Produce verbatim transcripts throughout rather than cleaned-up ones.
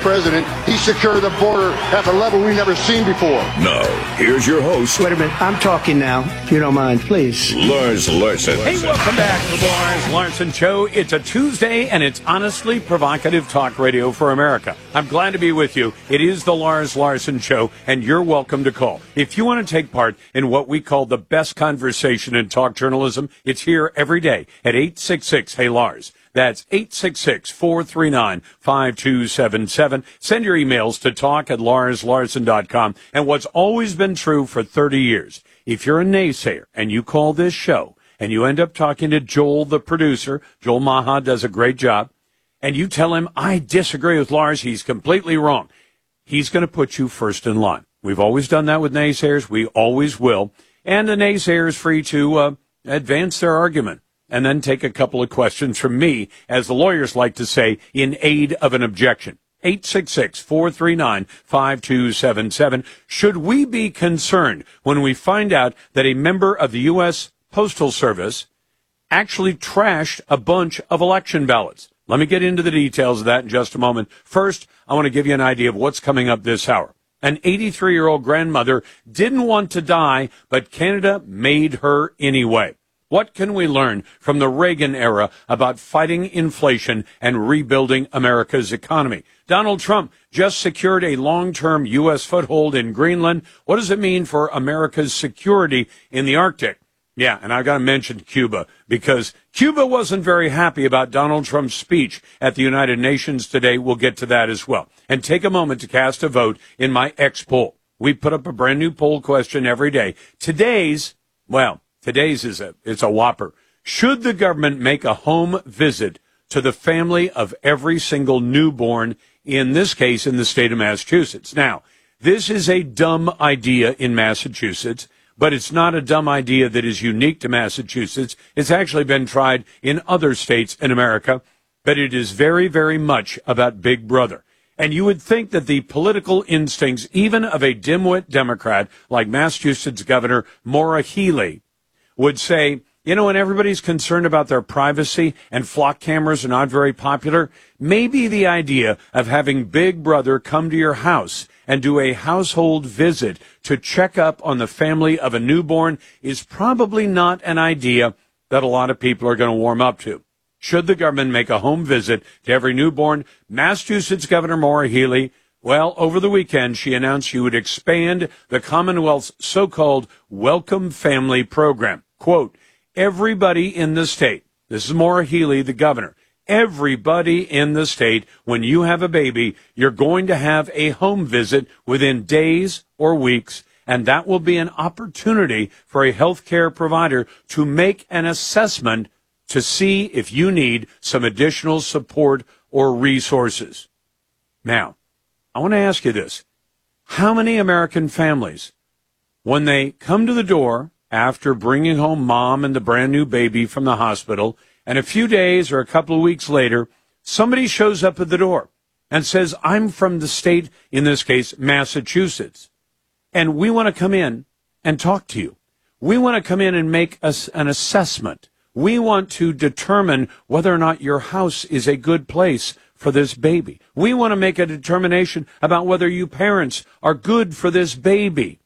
president, he secured the border at the level we've never seen before. Now, here's your host. Wait a minute. I'm talking now, if you don't mind, please. Lars Larson. Hey, welcome back to the Lars Larson Show. It's a Tuesday, and it's honestly provocative talk radio for America. I'm glad to be with you. It is the Lars Larson Show, and you're welcome to call. If you want to take part in what we call the best conversation in talk journalism, it's here every day at eight six six, hey Lars. That's eight six six, four three nine, five two seven seven. Send your emails to talk at lars larson dot com. And what's always been true for thirty years, if you're a naysayer and you call this show and you end up talking to Joel, the producer, Joel Maha does a great job, and you tell him, I disagree with Lars, he's completely wrong, he's going to put you first in line. We've always done that with naysayers. We always will. And the naysayer is free to uh, advance their argument and then take a couple of questions from me, as the lawyers like to say, in aid of an objection. eight six six, four three nine, five two seven seven. Should we be concerned when we find out that a member of the U S Postal Service actually trashed a bunch of election ballots? Let me get into the details of that in just a moment. First, I want to give you an idea of what's coming up this hour. An eighty-three-year-old grandmother didn't want to die, but Canada made her anyway. What can we learn from the Reagan era about fighting inflation and rebuilding America's economy? Donald Trump just secured a long-term U S foothold in Greenland. What does it mean for America's security in the Arctic? Yeah, and I've got to mention Cuba, because Cuba wasn't very happy about Donald Trump's speech at the United Nations today. We'll get to that as well. And take a moment to cast a vote in my X poll. We put up a brand new poll question every day. Today's, well, Today's is a, it's a whopper. Should the government make a home visit to the family of every single newborn, in this case in the state of Massachusetts? Now, this is a dumb idea in Massachusetts, but it's not a dumb idea that is unique to Massachusetts. It's actually been tried in other states in America, but it is very, very much about Big Brother. And you would think that the political instincts, even of a dimwit Democrat like Massachusetts Governor Maura Healey, would say, you know, when everybody's concerned about their privacy and flock cameras are not very popular, maybe the idea of having Big Brother come to your house and do a household visit to check up on the family of a newborn is probably not an idea that a lot of people are going to warm up to. Should the government make a home visit to every newborn? Massachusetts Governor Maura Healey, well, over the weekend, she announced she would expand the Commonwealth's so-called Welcome Family program. Quote, everybody in the state, this is Maura Healey, the governor, everybody in the state, when you have a baby, you're going to have a home visit within days or weeks, and that will be an opportunity for a health care provider to make an assessment to see if you need some additional support or resources. Now, I want to ask you this. How many American families, when they come to the door after bringing home mom and the brand new baby from the hospital, and a few days or a couple of weeks later, somebody shows up at the door and says, I'm from the state, in this case, Massachusetts, and we want to come in and talk to you. We want to come in and make us an assessment. We want to determine whether or not your house is a good place for this baby. We want to make a determination about whether you parents are good for this baby.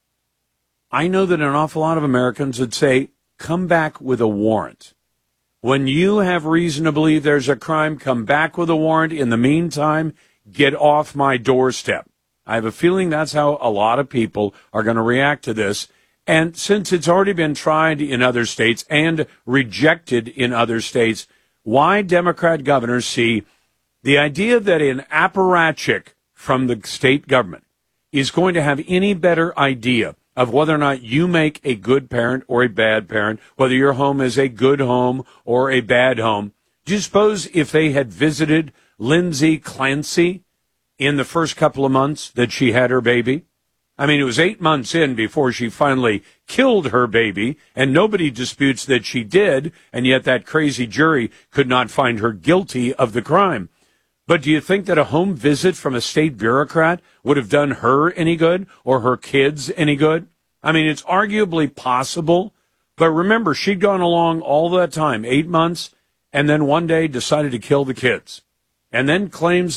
I know that an awful lot of Americans would say, come back with a warrant. When you have reason to believe there's a crime, come back with a warrant. In the meantime, get off my doorstep. I have a feeling that's how a lot of people are going to react to this. And since it's already been tried in other states and rejected in other states, why Democrat governors see the idea that an apparatchik from the state government is going to have any better idea of whether or not you make a good parent or a bad parent, whether your home is a good home or a bad home. Do you suppose if they had visited Lindsay Clancy in the first couple of months that she had her baby? I mean, it was eight months in before she finally killed her baby, and nobody disputes that she did, and yet that crazy jury could not find her guilty of the crime. But do you think that a home visit from a state bureaucrat would have done her any good or her kids any good? I mean, it's arguably possible, but remember, she'd gone along all that time, eight months, and then one day decided to kill the kids, and then claims